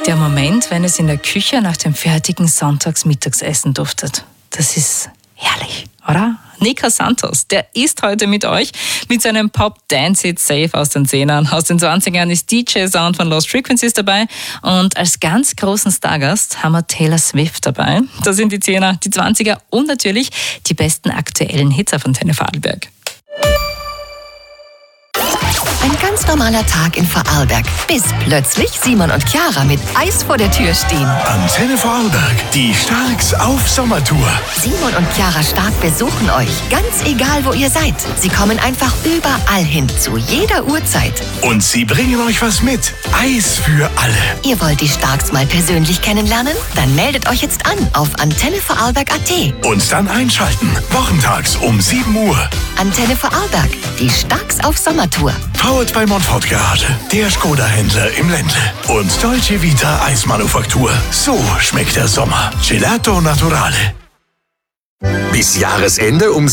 Der Moment, wenn es in der Küche nach dem fertigen Sonntagsmittagsessen duftet. Das ist herrlich, oder? Nico Santos, der ist heute mit euch mit seinem Pop Dance It Safe aus den 10ern. Aus den 20ern ist DJ Sound von Lost Frequencies dabei und als ganz großen Stargast haben wir Taylor Swift dabei. Da sind die 10er, die 20er und natürlich die besten aktuellen Hits auf Antenne Vorarlberg. Ein ganz normaler Tag in Vorarlberg, bis plötzlich Simon und Chiara mit Eis vor der Tür stehen. Antenne Vorarlberg, die Starks auf Sommertour. Simon und Chiara Stark besuchen euch, ganz egal wo ihr seid. Sie kommen einfach überall hin, zu jeder Uhrzeit. Und sie bringen euch was mit. Eis für alle. Ihr wollt die Starks mal persönlich kennenlernen? Dann meldet euch jetzt an auf antennevorarlberg.at. Und dann einschalten, wochentags um 7 Uhr. Antenne Vorarlberg, die Starks auf Sommertour. Powered bei Montfort Garage, der Skoda-Händler im Ländle. Und Dolce Vita Eismanufaktur. So schmeckt der Sommer. Gelato Naturale. Bis Jahresende um